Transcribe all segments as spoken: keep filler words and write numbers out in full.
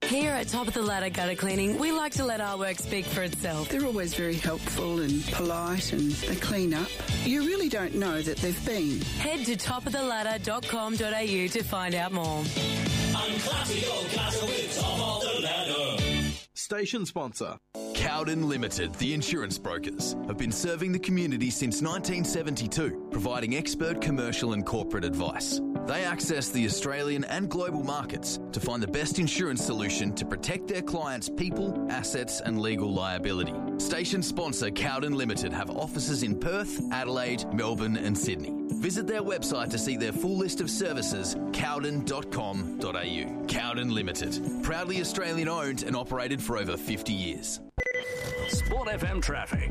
Here at Top of the Ladder Gutter Cleaning, we like to let our work speak for itself. They're always very helpful and polite, and they clean up. You really don't know that they've been. Head to top of the ladder dot com dot a u to find out more. Unclassy your clatter with Top of the Ladder. Station sponsor. Cowden Limited, the insurance brokers, have been serving the community since nineteen seventy-two, providing expert commercial and corporate advice. They access the Australian and global markets to find the best insurance solution to protect their clients' people, assets and legal liability. Station sponsor Cowden Limited have offices in Perth, Adelaide, Melbourne and Sydney. Visit their website to see their full list of services, cowden dot com dot a u. Cowden Limited, proudly Australian owned and operated for over fifty years. Sport F M traffic.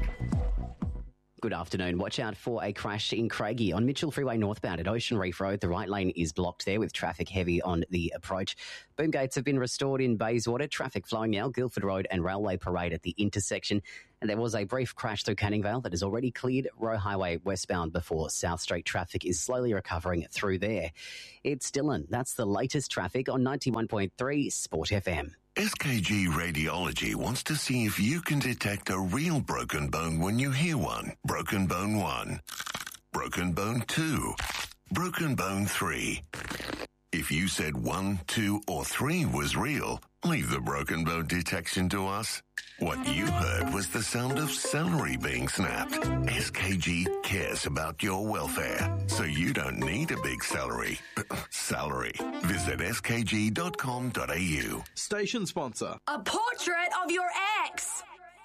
Good afternoon. Watch out for a crash in Craigie on Mitchell Freeway northbound at Ocean Reef Road. The right lane is blocked there with traffic heavy on the approach. Boom gates have been restored in Bayswater. Traffic flowing now, Guildford Road and Railway Parade at the intersection. And there was a brief crash through Canning Vale that has already cleared Roe Highway westbound before South Street. Traffic is slowly recovering through there. It's Dylan. That's the latest traffic on ninety-one point three Sport F M. S K G Radiology wants to see if you can detect a real broken bone when you hear one. Broken bone one. Broken bone two. Broken bone three. If you said one, two, or three was real, leave the broken bone detection to us. What you heard was the sound of celery being snapped. S K G cares about your welfare, so you don't need a big celery. Salary. Visit s k g dot com dot a u. Station sponsor. A portrait of your ex.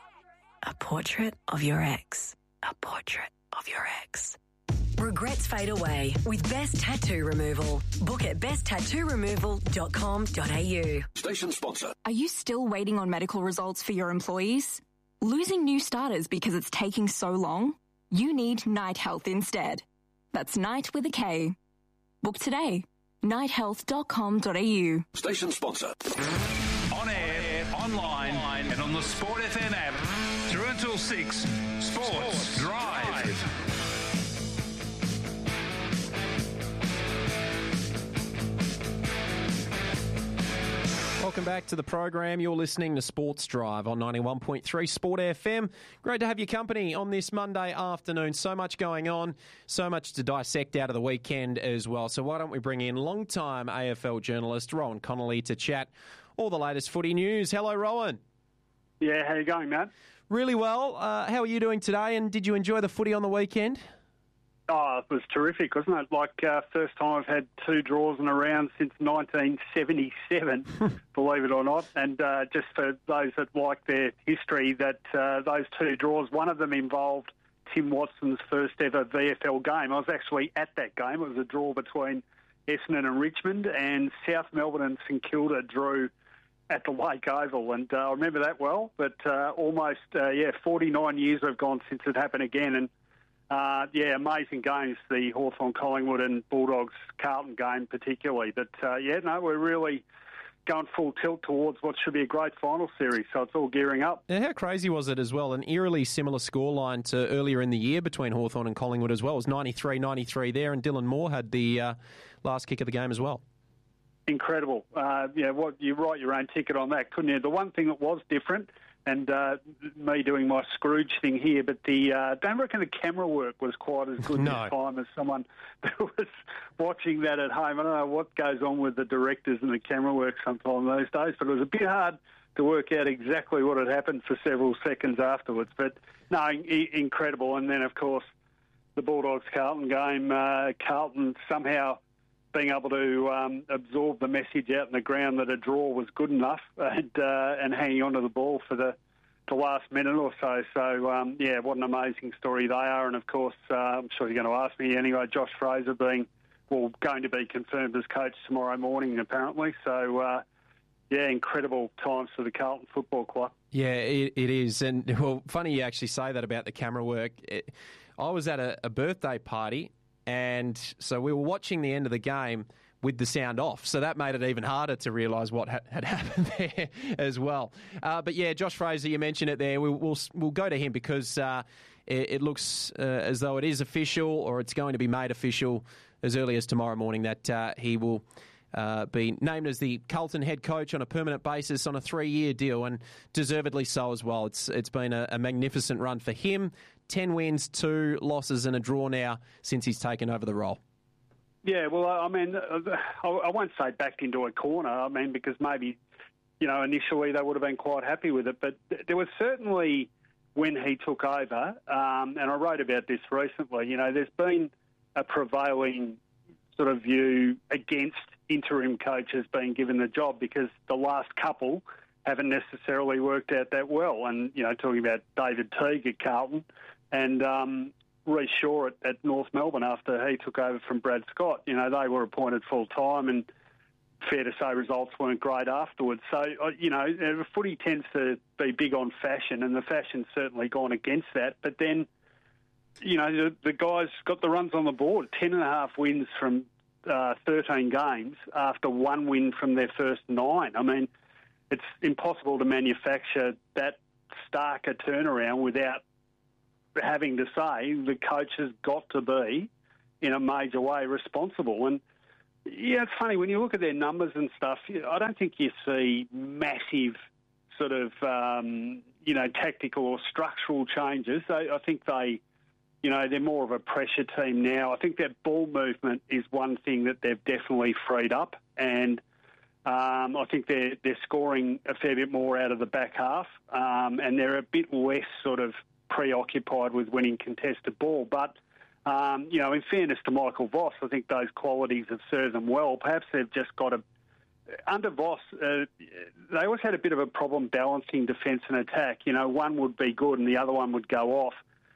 A portrait of your ex. A portrait of your ex. Regrets fade away with Best Tattoo Removal. Book at best tattoo removal dot com dot a u. Station sponsor. Are you still waiting on medical results for your employees? Losing new starters because it's taking so long? You need Night Health instead. That's Night with a K. Book today. night health dot com dot a u. Station sponsor. On air, online, and on the Sport F M app. Through until six. Sports, Sports Drive. Drive. Welcome back to the program. You're listening to Sports Drive on ninety-one point three Sport F M. Great to have your company on this Monday afternoon. So much going on, so much to dissect out of the weekend as well. So why don't we bring in long-time A F L journalist Rowan Connolly to chat all the latest footy news. Hello, Rowan. Yeah, how you going, Matt? Really well. Uh, how are you doing today, and did you enjoy the footy on the weekend? Oh, it was terrific, wasn't it? Like, uh, first time I've had two draws in a round since nineteen seventy-seven, believe it or not. And uh, just for those that like their history, that uh, those two draws, one of them involved Tim Watson's first ever V F L game. I was actually at that game. It was a draw between Essendon and Richmond, and South Melbourne and St Kilda drew at the Lake Oval, and uh, I remember that well. But uh, almost, uh, yeah, forty-nine years have gone since it happened again, and Uh, yeah, amazing games, the Hawthorn Collingwood and Bulldogs Carlton game particularly. But, uh, yeah, no, we're really going full tilt towards what should be a great final series, so it's all gearing up. Now, how crazy was it as well? An eerily similar scoreline to earlier in the year between Hawthorn and Collingwood as well. It was ninety-three ninety-three there, and Dylan Moore had the uh, last kick of the game as well. Incredible. Uh, yeah, what you write your own ticket on that, couldn't you? The one thing that was different, and uh, me doing my Scrooge thing here, but the uh, don't reckon the camera work was quite as good no. this time as someone that was watching that at home. I don't know what goes on with the directors and the camera work sometimes those days, but it was a bit hard to work out exactly what had happened for several seconds afterwards. But no, I- incredible. And then, of course, the Bulldogs-Carlton game, uh, Carlton somehow being able to um, absorb the message out in the ground that a draw was good enough, and uh, and hanging on to the ball for the, the last minute or so. So, um, yeah, what an amazing story they are. And, of course, uh, I'm sure you're going to ask me anyway, Josh Fraser being, well, going to be confirmed as coach tomorrow morning, apparently. So, uh, yeah, incredible times for the Carlton Football Club. Yeah, it, it is. And, well, funny you actually say that about the camera work. It, I was at a, a birthday party, and so we were watching the end of the game with the sound off. So that made it even harder to realise what ha- had happened there as well. Uh, but yeah, Josh Fraser, you mentioned it there. We'll we'll, we'll go to him because uh, it, it looks uh, as though it is official, or it's going to be made official as early as tomorrow morning, that uh, he will uh, be named as the Carlton head coach on a permanent basis on a three-year deal, and deservedly so as well. It's It's been a, a magnificent run for him. Ten wins, two losses and a draw now since he's taken over the role. Yeah, well, I mean, I won't say backed into a corner, I mean, because maybe, you know, initially they would have been quite happy with it. But there was certainly, when he took over, um, and I wrote about this recently, you know, there's been a prevailing sort of view against interim coaches being given the job because the last couple haven't necessarily worked out that well. And, you know, talking about David Teague at Carlton and um, Rhys Shaw at, at North Melbourne after he took over from Brad Scott. You know, they were appointed full-time and fair to say results weren't great afterwards. So, you know, footy tends to be big on fashion and the fashion's certainly gone against that. But then, you know, the, the guys got the runs on the board, ten and a half wins from uh, thirteen games after one win from their first nine. I mean, it's impossible to manufacture that stark a turnaround without having to say the coach has got to be, in a major way, responsible. And, yeah, it's funny, when you look at their numbers and stuff, I don't think you see massive sort of, um, you know, tactical or structural changes. I, I think they, you know, they're more of a pressure team now. I think that ball movement is one thing that they've definitely freed up, and um, I think they're, they're scoring a fair bit more out of the back half, um, and they're a bit less sort of preoccupied with winning contested ball. But, um, you know, in fairness to Michael Voss, I think those qualities have served them well. Perhaps they've just got a... Under Voss, uh, they always had a bit of a problem balancing defence and attack. You know, one would be good and the other one would go off.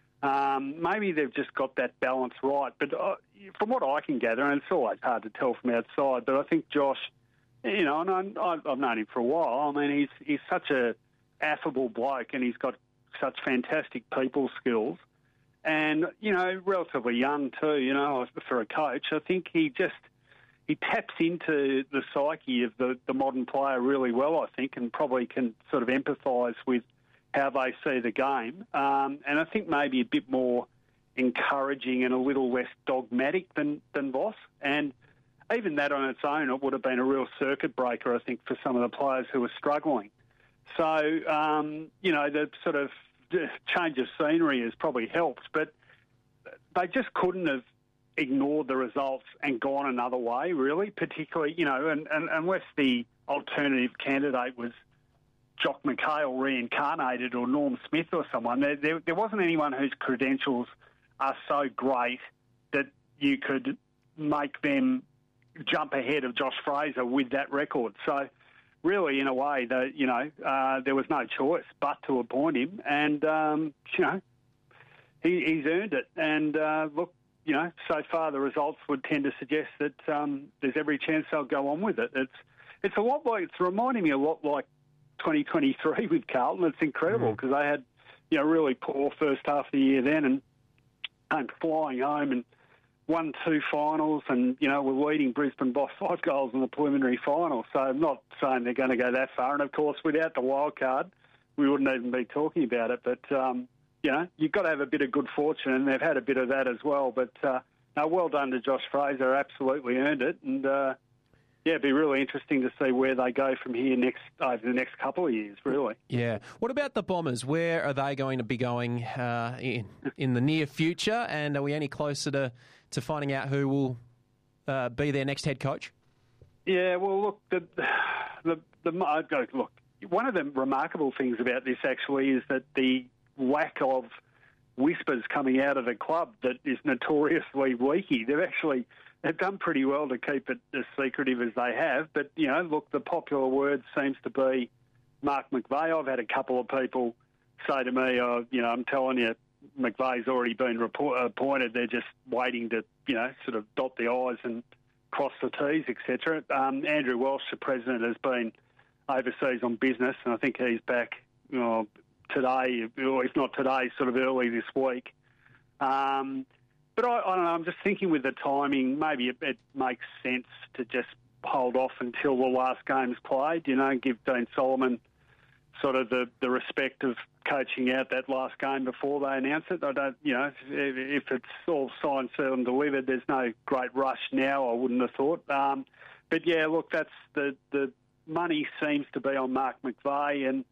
Um, maybe they've just got that balance right. But uh, from what I can gather, and it's always hard to tell from outside, but I think Josh, you know, and I, I've known him for a while. I mean, he's he's such a affable bloke and he's got such fantastic people skills, and you know, relatively young too. You know, for a coach, I think he just he taps into the psyche of the, the modern player really well. I think, and probably can sort of empathise with how they see the game, um, and I think maybe a bit more encouraging and a little less dogmatic than than Voss. And even that on its own, it would have been a real circuit breaker, I think, for some of the players who were struggling. So, um, you know, the sort of change of scenery has probably helped, but they just couldn't have ignored the results and gone another way, really, particularly, you know, and, and unless the alternative candidate was Jock McHale reincarnated or Norm Smith or someone, there, there, there wasn't anyone whose credentials are so great that you could make them jump ahead of Josh Fraser with that record. So, really, in a way, the, you know, uh, there was no choice but to appoint him, and um, you know, he, he's earned it. And uh, look, you know, so far the results would tend to suggest that um, there's every chance they'll go on with it. It's it's a lot like it's reminding me a lot like twenty twenty-three with Carlton. It's incredible because mm. they had, you know, really poor first half of the year then, and came flying home and won two finals, and, you know, we're leading Brisbane by five goals in the preliminary final. So I'm not saying they're going to go that far. And, of course, without the wild card, we wouldn't even be talking about it. But, um, you know, you've got to have a bit of good fortune, and they've had a bit of that as well. But, uh, no, well done to Josh Fraser. Absolutely earned it. And, uh, yeah, it'd be really interesting to see where they go from here next over the next couple of years, really. Yeah. What about the Bombers? Where are they going to be going uh, in, in the near future? And are we any closer to... to finding out who will uh, be their next head coach? Yeah, well, look, the, the, the, I go, look, one of the remarkable things about this actually is that the lack of whispers coming out of the club that is notoriously leaky. They've actually they've done pretty well to keep it as secretive as they have. But, you know, look, the popular word seems to be Mark McVeigh. I've had a couple of people say to me, oh, you know, I'm telling you, McVeigh's already been report, appointed. They're just waiting to, you know, sort of dot the I's and cross the T's, et cetera. Um, Andrew Welsh, the president, has been overseas on business, and I think he's back, you know, today, or if not today, sort of early this week. Um, but I, I don't know, I'm just thinking with the timing, maybe it, it makes sense to just hold off until the last game's played, you know, give Dean Solomon sort of the, the respect of coaching out that last game before they announce it. I don't, you know, if, if it's all signed, sealed and delivered, there's no great rush now, I wouldn't have thought. Um, but yeah, look, that's the the money seems to be on Mark McVeigh, and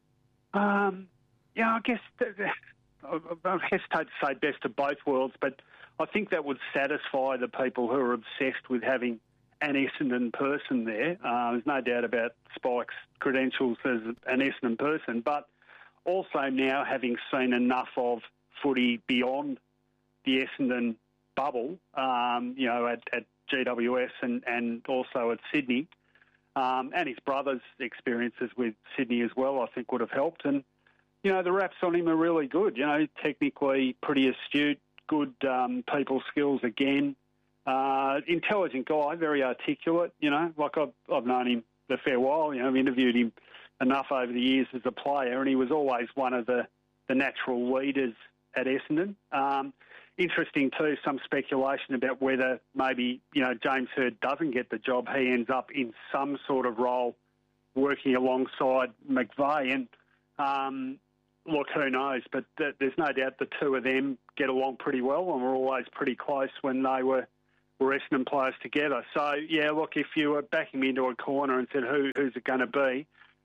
um, yeah, I guess the, the, I hesitate to say best of both worlds, but I think that would satisfy the people who are obsessed with having an Essendon person there. Uh, there's no doubt about Spike's credentials as an Essendon person, but also now having seen enough of footy beyond the Essendon bubble, um, you know, at, at G W S and, and also at Sydney, um, and his brother's experiences with Sydney as well, I think would have helped. And, you know, the raps on him are really good, you know, technically pretty astute, good um, people skills again. Uh, intelligent guy, very articulate, you know, like I've, I've known him a fair while, you know, I've interviewed him enough over the years as a player, and he was always one of the, the natural leaders at Essendon. Um, interesting too, some speculation about whether maybe, you know, James Hird doesn't get the job, he ends up in some sort of role working alongside McVeigh, and um, look, who knows, but th- there's no doubt the two of them get along pretty well and were always pretty close when they were were Essendon players together. So, yeah, look, if you were backing me into a corner and said, Who, who's it going to be,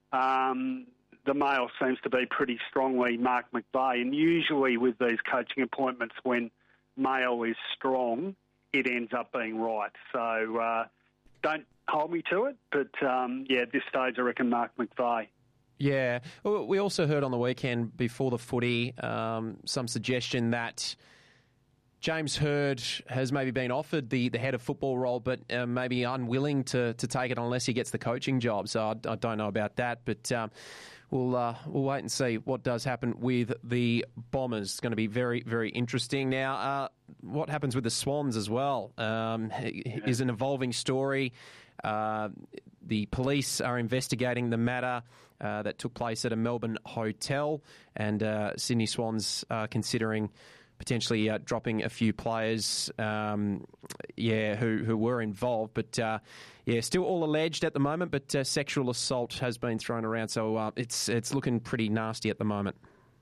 um, the male seems to be pretty strongly Mark McVeigh. And usually with these coaching appointments, when male is strong, it ends up being right. So uh, don't hold me to it, but, um, yeah, at this stage I reckon Mark McVeigh. Yeah. We also heard on the weekend before the footy um, some suggestion that James Hird has maybe been offered the, the head of football role, but uh, maybe unwilling to, to take it unless he gets the coaching job. So I, I don't know about that, but um, we'll uh, we'll wait and see what does happen with the Bombers. It's going to be very, very interesting. Now, uh, what happens with the Swans as well um, is an evolving story. Uh, the police are investigating the matter uh, that took place at a Melbourne hotel, and uh, Sydney Swans are considering potentially uh, dropping a few players, um, yeah, who who were involved. But, uh, yeah, still all alleged at the moment, but uh, sexual assault has been thrown around, so uh, it's it's looking pretty nasty at the moment.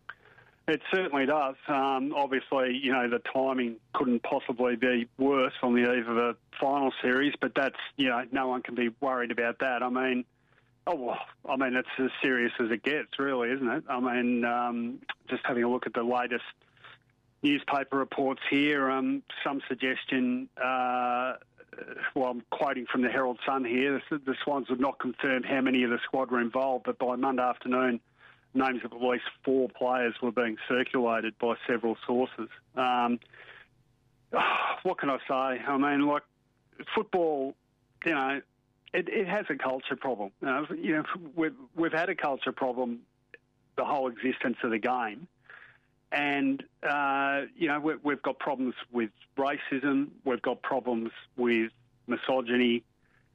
It certainly does. Um, obviously, you know, the timing couldn't possibly be worse on the eve of a final series, but that's, you know, no one can be worried about that. I mean, oh, well, I mean, it's as serious as it gets, really, isn't it? I mean, um, just having a look at the latest newspaper reports here, um, some suggestion, uh, well, I'm quoting from the Herald Sun here, the, the Swans would not confirm how many of the squad were involved, but by Monday afternoon, names of at least four players were being circulated by several sources. Um, what can I say? I mean, like, football, you know, it, it has a culture problem. You know, you know we've, we've had a culture problem the whole existence of the game. And, uh, you know, we, we've got problems with racism, we've got problems with misogyny,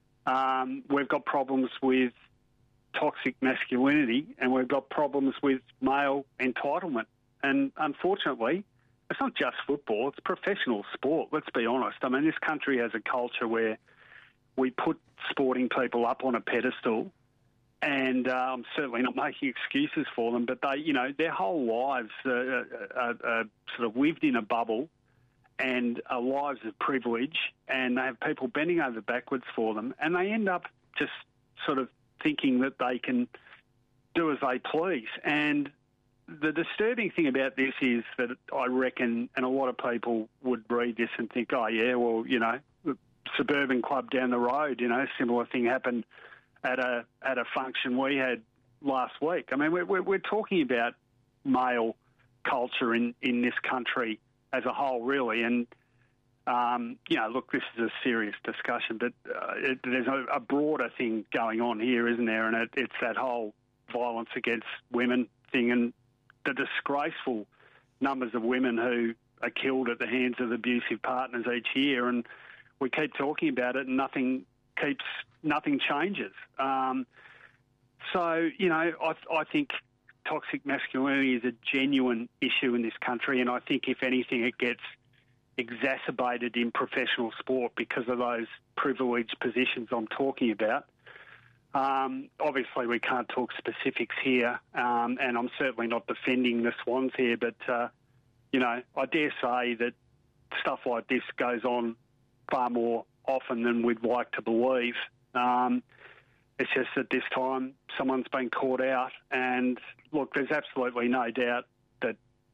um, we've got problems with toxic masculinity, and we've got problems with male entitlement. And unfortunately, it's not just football, it's professional sport, let's be honest. I mean, this country has a culture where we put sporting people up on a pedestal, and uh, I'm certainly not making excuses for them, but they, you know, their whole lives are, are, are sort of lived in a bubble and are lives of privilege, and they have people bending over backwards for them, and they end up just sort of thinking that they can do as they please. And the disturbing thing about this is that I reckon, and a lot of people would read this and think, oh, yeah, well, you know, the suburban club down the road, you know, similar thing happened at a at a function we had last week. I mean, we're, we're, we're talking about male culture in, in this country as a whole, really. And, um, you know, look, this is a serious discussion, but uh, it, there's a, a broader thing going on here, isn't there? And it, it's that whole violence against women thing and the disgraceful numbers of women who are killed at the hands of abusive partners each year. And we keep talking about it and nothing keeps, nothing changes. Um, so, you know, I, I think toxic masculinity is a genuine issue in this country, and I think, if anything, it gets exacerbated in professional sport because of those privileged positions I'm talking about. Um, obviously, we can't talk specifics here, um, and I'm certainly not defending the Swans here, but, uh, you know, I dare say that stuff like this goes on far more often than we'd like to believe. Um, it's just that this time someone's been caught out, and look, there's absolutely no doubt that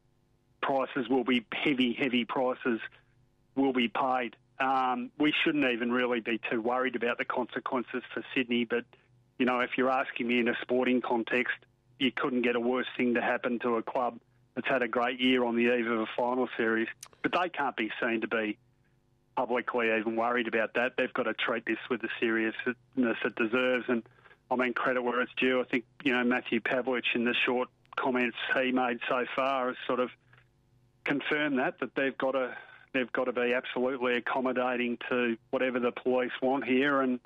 prices will be heavy, heavy prices will be paid. Um, we shouldn't even really be too worried about the consequences for Sydney, but, you know, if you're asking me in a sporting context, you couldn't get a worse thing to happen to a club that's had a great year on the eve of a final series. But they can't be seen to be publicly even worried about that. They've got to treat this with the seriousness it deserves. And I mean, credit where it's due. I think, you know, Matthew Pavlich, in the short comments he made so far, has sort of confirmed that, that they've got to they've got to be absolutely accommodating to whatever the police want here. And,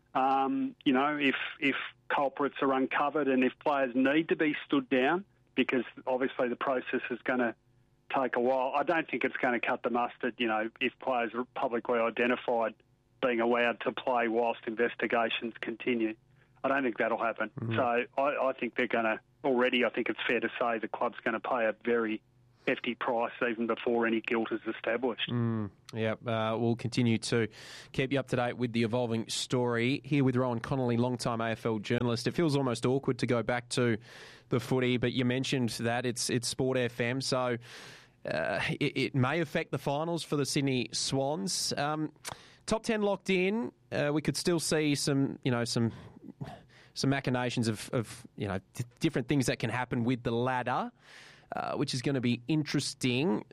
um, you know, if if culprits are uncovered and if players need to be stood down, because obviously the process is going to take a while, I don't think it's going to cut the mustard, you know, if players are publicly identified being allowed to play whilst investigations continue. I don't think that'll happen. Mm-hmm. So I, I think they're going to, already I think it's fair to say the club's going to pay a very hefty price even before any guilt is established. Mm, yep, uh, we'll continue to keep you up to date with the evolving story. Here with Rowan Connolly, long-time A F L journalist. It feels almost awkward to go back to the footy, but you mentioned that it's it's Sport F M, so uh, it, it may affect the finals for the Sydney Swans. Um, top ten locked in. Uh, we could still see some, you know, some some machinations of, of you know, d- different things that can happen with the ladder. Uh, which is going to be interesting.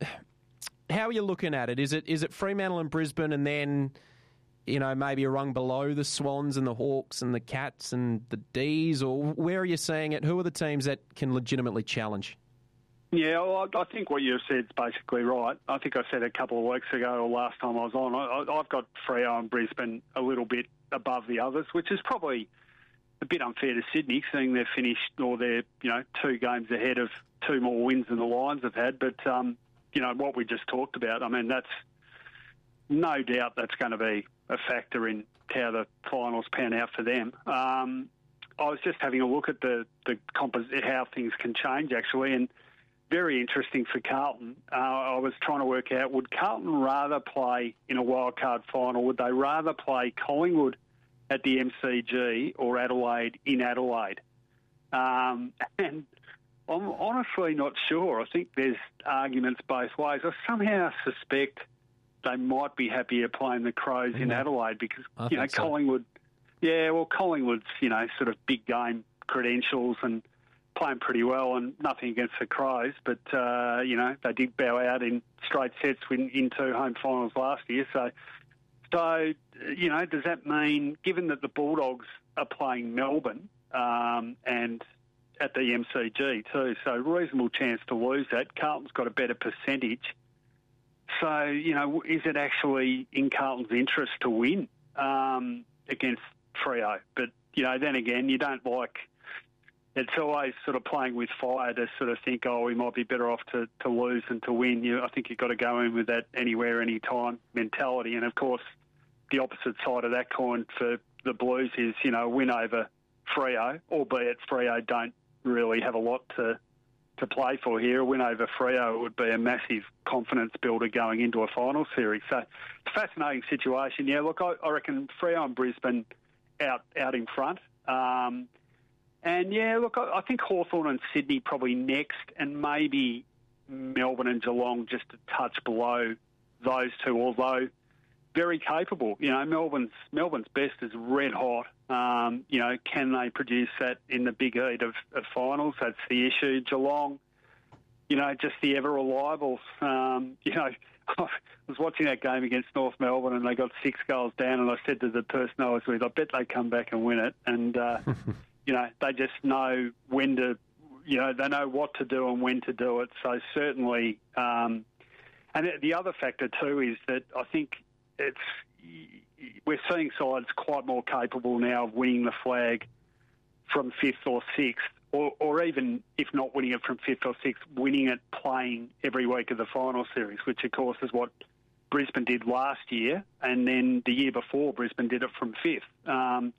How are you looking at it? Is it is it Fremantle and Brisbane, and then, you know, maybe a rung below the Swans and the Hawks and the Cats and the D's, or where are you seeing it? Who are the teams that can legitimately challenge? Yeah, well, I think what you said is basically right. I think I said a couple of weeks ago or last time I was on, I, I've got Freo and Brisbane a little bit above the others, which is probably a bit unfair to Sydney, seeing they're finished, or they're, you know, two games ahead of two more wins than the Lions have had. But, um, you know, what we just talked about, I mean, that's no doubt that's going to be a factor in how the finals pan out for them. Um, I was just having a look at the, the compos- how things can change, actually, and very interesting for Carlton. Uh, I was trying to work out, would Carlton rather play in a wildcard final? Would they rather play Collingwood at the M C G or Adelaide in Adelaide? Um, and I'm honestly not sure. I think there's arguments both ways. I somehow suspect they might be happier playing the Crows in Adelaide because, I you know, think so. Collingwood, yeah, well, Collingwood's, you know, sort of big game credentials and playing pretty well, and nothing against the Crows, but, uh, you know, they did bow out in straight sets in, in two home finals last year. So, so, you know, does that mean, given that the Bulldogs are playing Melbourne um, and at the M C G too, so reasonable chance to lose that. Carlton's got a better percentage. So, you know, is it actually in Carlton's interest to win um, against Freo? But, you know, then again, you don't like... It's always sort of playing with fire to sort of think, oh, we might be better off to, to lose than to win. You, I think you've got to go in with that anywhere, anytime mentality. And, of course, the opposite side of that coin for the Blues is, you know, win over Freo, albeit Freo don't really have a lot to to play for here. A win over Freo would be a massive confidence builder going into a final series. So it's a fascinating situation. Yeah, look, I, I reckon Freo and Brisbane out out in front. Um, and, yeah, look, I, I think Hawthorn and Sydney probably next, and maybe Melbourne and Geelong just a touch below those two, although very capable. You know, Melbourne's Melbourne's best is red hot. Um, you know, can they produce that in the big heat of, of finals? That's the issue. Geelong, you know, just the ever reliables. Um, you know, I was watching that game against North Melbourne and they got six goals down, and I said to the person I was with, I bet they come back and win it. And, uh, you know, they just know when to, you know, they know what to do and when to do it. So certainly, um, and the other factor too is that I think it's, we're seeing sides quite more capable now of winning the flag from fifth or sixth, or, or even if not winning it from fifth or sixth, winning it playing every week of the final series, which of course is what Brisbane did last year, and then the year before Brisbane did it from fifth. Um,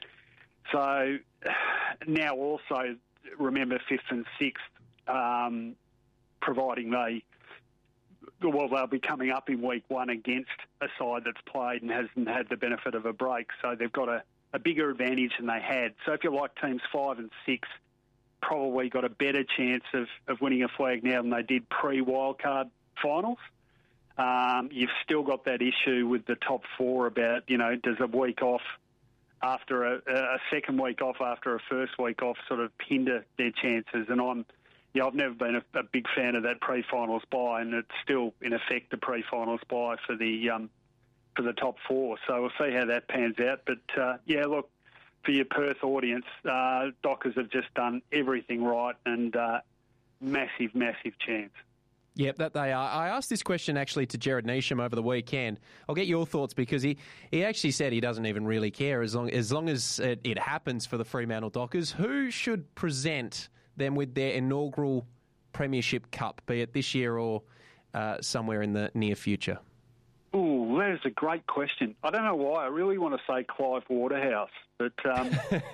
so now also remember fifth and sixth, um, providing they well, they'll be coming up in week one against a side that's played and hasn't had the benefit of a break. So they've got a, a bigger advantage than they had. So if you like teams five and six, probably got a better chance of, of winning a flag now than they did pre-wildcard finals. Um, you've still got that issue with the top four about, you know, does a week off after a, a second week off after a first week off sort of hinder their chances? And I'm, yeah, I've never been a, a big fan of that pre-finals bye, and it's still in effect the pre-finals bye for the um, for the top four. So we'll see how that pans out. But uh, yeah, look, for your Perth audience, uh, Dockers have just done everything right, and uh, massive, massive chance. Yep, that they are. I asked this question actually to Jared Neesham over the weekend. I'll get your thoughts because he, he actually said he doesn't even really care as long as long as it, it happens for the Fremantle Dockers. Who should present them with their inaugural Premiership Cup, be it this year or uh, somewhere in the near future? Oh, that is a great question. I don't know why. I really want to say Clive Waterhouse, but um,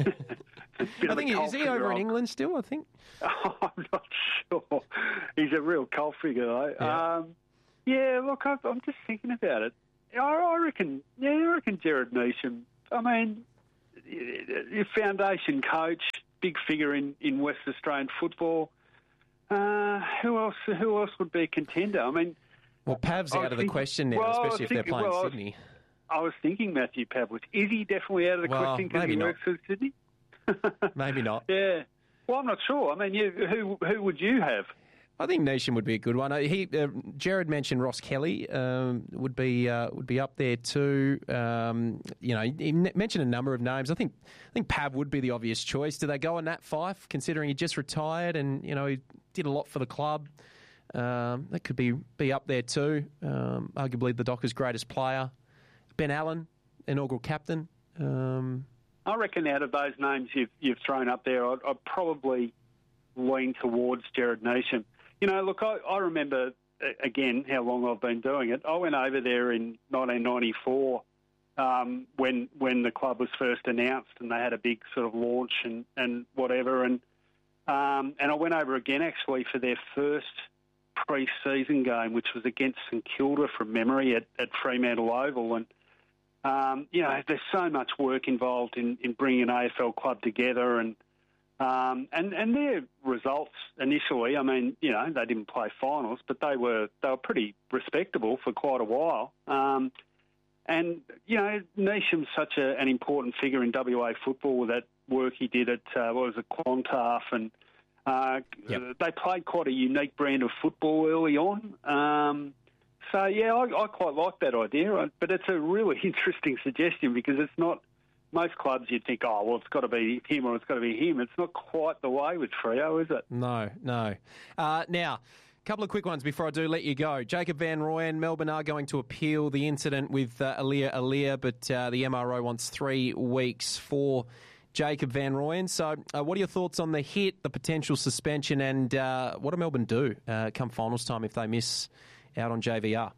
I think is he over in England still? I think. Oh, I'm not sure. He's a real cult figure, though. Yeah, um, yeah look, I, I'm just thinking about it. I, I reckon, yeah, I reckon Jared Neesham. I mean, your foundation coach, big figure in, in West Australian football. Uh, who else? Who else would be a contender? I mean. Well, Pav's out of the question now, well, especially if they're playing well, Sydney. I was thinking Matthew Pavlich. Is he definitely out of the well, question because he not. works for Sydney? Maybe not. Yeah. Well, I'm not sure. I mean, you, who who would you have? I think Neesham would be a good one. He, uh, Jared mentioned Ross Kelly um, would be uh, would be up there too. Um, you know, he mentioned a number of names. I think I think Pav would be the obvious choice. Do they go on Nat Fyfe, considering he just retired and you know he did a lot for the club? Um, that could be be up there too. Um, arguably the Dockers' greatest player, Ben Allen, inaugural captain. Um, I reckon out of those names you've you've thrown up there, I'd, I'd probably lean towards Jared Neesham. You know, look, I, I remember again how long I've been doing it. I went over there in nineteen ninety-four um, when when the club was first announced, and they had a big sort of launch and, and whatever. And um, and I went over again actually for their first pre-season game, which was against St Kilda from memory at, at Fremantle Oval. And, um, you know, there's so much work involved in, in bringing an A F L club together and, um, and and their results initially, I mean, you know, they didn't play finals, but they were they were pretty respectable for quite a while. Um, and, you know, Neesham's such a, an important figure in W A football with that work he did at, uh, what was it, Clontarf and Uh, yep. They played quite a unique brand of football early on. Um, so, yeah, I, I quite like that idea. But it's a really interesting suggestion because it's not most clubs you'd think, oh, well, it's got to be him or it's got to be him. It's not quite the way with Freo, is it? No, no. Uh, now, a couple of quick ones before I do let you go. Jacob Van Rooyen, Melbourne are going to appeal the incident with uh, Alia Alia, but uh, the M R O wants three weeks for Jacob Van Rooyen. So uh, what are your thoughts on the hit, the potential suspension, and uh, what do Melbourne do uh, come finals time if they miss out on J V R?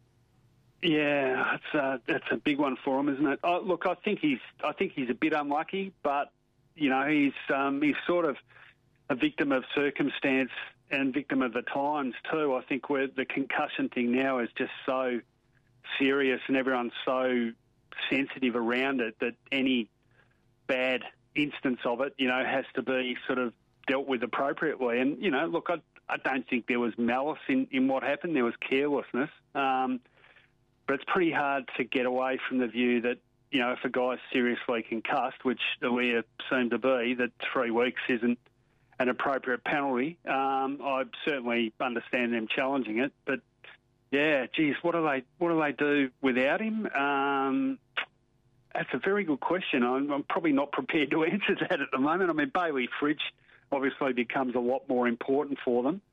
Yeah, it's a, it's a big one for him, isn't it? Oh, look, I think he's I think he's a bit unlucky, but you know he's um, he's sort of a victim of circumstance and victim of the times too. I think where the concussion thing now is just so serious and everyone's so sensitive around it that any bad instance of it, you know, has to be sort of dealt with appropriately. And, you know, look, I, I don't think there was malice in, in what happened. There was carelessness. Um, but it's pretty hard to get away from the view that, you know, if a guy's seriously concussed, which Alia seemed to be, that three weeks isn't an appropriate penalty. Um, I certainly understand them challenging it. But, yeah, geez, what do they, what do they do without him? Um That's a very good question. I'm, I'm probably not prepared to answer that at the moment. I mean, Bailey Fridge obviously becomes a lot more important for them.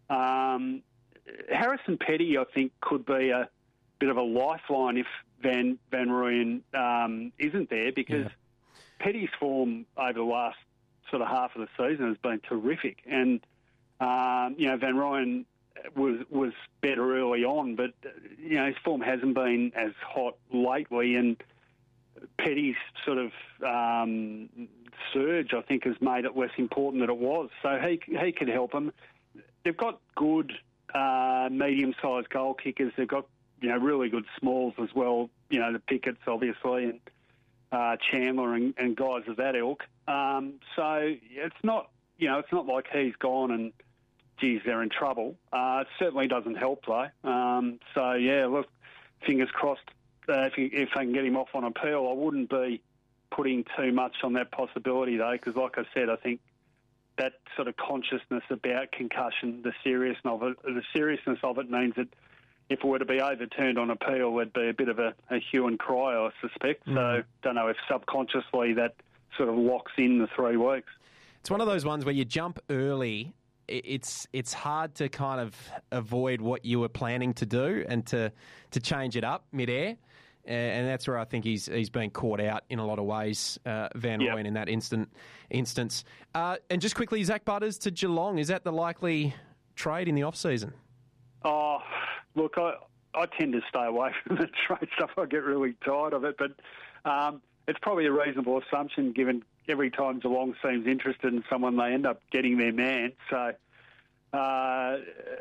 Um, Harrison Petty, I think, could be a bit of a lifeline if Van Van Rooyen um, isn't there because yeah. Petty's form over the last sort of half of the season has been terrific. And, um, you know, Van Rooyen was was better early on, but, you know, his form hasn't been as hot lately. And Petty's sort of um, surge, I think, has made it less important than it was. So he he could help them. They've got good uh, medium-sized goal kickers. They've got, you know, really good smalls as well. You know, the Pickett's obviously, and uh, Chandler and, and guys of that ilk. Um, so it's not, you know, it's not like he's gone and, geez, they're in trouble. Uh, it certainly doesn't help though. Um, so yeah, look, fingers crossed. Uh, if, you, if they can get him off on appeal, I wouldn't be putting too much on that possibility though, because like I said, I think that sort of consciousness about concussion, the seriousness of it, the seriousness of it means that if it were to be overturned on appeal, there'd be a bit of a, a hue and cry, I suspect. Mm. So don't know if subconsciously that sort of locks in the three weeks. It's one of those ones where you jump early. It's it's hard to kind of avoid what you were planning to do and to to change it up midair. And that's where I think he's he's been caught out in a lot of ways, uh, Van Rooyen, yep. in that instant instance. Uh, and just quickly, Zach Butters to Geelong. Is that the likely trade in the off-season? Oh, look, I, I tend to stay away from the trade stuff. I get really tired of it. But um, it's probably a reasonable assumption given every time Geelong seems interested in someone, they end up getting their man. So uh,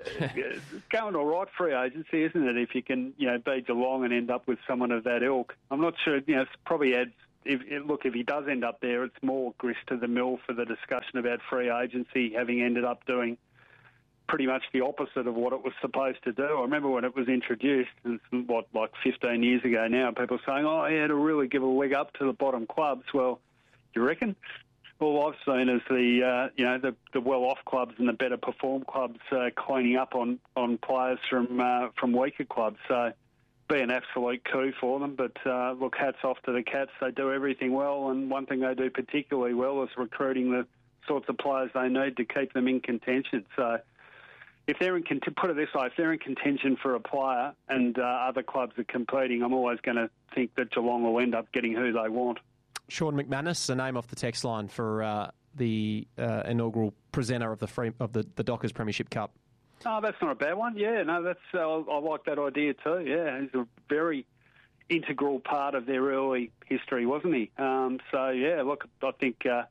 going all right free agency, isn't it? If you can, you know, be Geelong and end up with someone of that ilk. I'm not sure. You know, it's probably adds. If, look, if he does end up there, it's more grist to the mill for the discussion about free agency, having ended up doing pretty much the opposite of what it was supposed to do. I remember when it was introduced, and what, like fifteen years ago now, people saying, "Oh, yeah, it'll really give a leg up to the bottom clubs." Well, you reckon? All I've seen is the uh, you know the, the well-off clubs and the better perform clubs uh, cleaning up on, on players from uh, from weaker clubs. So, be an absolute coup for them. But uh, look, hats off to the Cats. They do everything well, and one thing they do particularly well is recruiting the sorts of players they need to keep them in contention. So, if they're in put it this way, if they're in contention for a player and uh, other clubs are competing, I'm always going to think that Geelong will end up getting who they want. Sean McManus, a name off the text line for uh, the uh, inaugural presenter of the free, of the, the Dockers Premiership Cup. Oh, that's not a bad one. Yeah, no, that's uh, I like that idea too. Yeah, he's a very integral part of their early history, wasn't he? Um, so yeah, look, I think uh,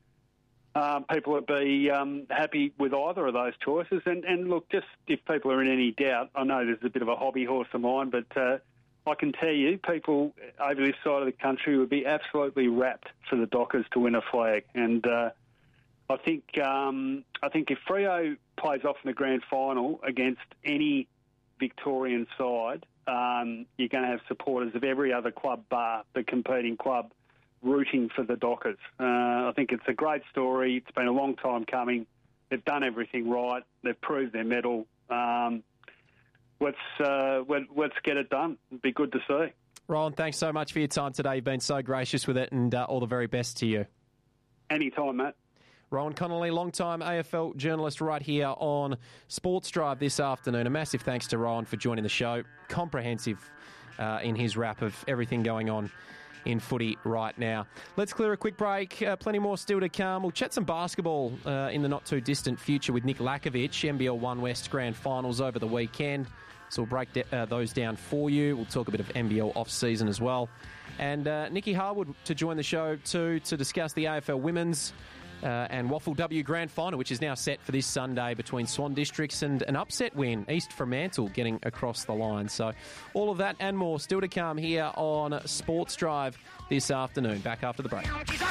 um, people would be um, happy with either of those choices. And, and look, just if people are in any doubt, I know this is a bit of a hobby horse of mine, but uh, I can tell you, people over this side of the country would be absolutely rapt for the Dockers to win a flag. And uh, I think um, I think if Freo plays off in the grand final against any Victorian side, um, you're going to have supporters of every other club bar the competing club rooting for the Dockers. Uh, I think it's a great story. It's been a long time coming. They've done everything right. They've proved their mettle. Um, Let's uh, let's get it done. It'd be good to see. Rowan, thanks so much for your time today. You've been so gracious with it, and uh, all the very best to you. Anytime, Matt. Rowan Connolly, long-time A F L journalist right here on Sports Drive this afternoon. A massive thanks to Rowan for joining the show. Comprehensive uh, in his wrap of everything going on in footy right now. Let's clear a quick break. Uh, plenty more still to come. We'll chat some basketball uh, in the not-too-distant future with Nick Lakovic. N B L One West Grand Finals over the weekend. So we'll break de- uh, those down for you. We'll talk a bit of N B L off-season as well. And uh, Nikki Harwood to join the show too to discuss the A F L Women's uh, and Waffle W Grand Final, which is now set for this Sunday between Swan Districts and an upset win, East Fremantle getting across the line. So all of that and more still to come here on Sports Drive this afternoon. Back after the break.